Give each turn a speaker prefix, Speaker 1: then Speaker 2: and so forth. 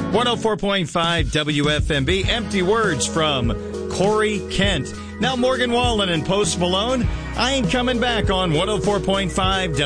Speaker 1: 104.5 WFMB. Empty words from Corey Kent. Now Morgan Wallen and Post Malone. I ain't coming back on 104.5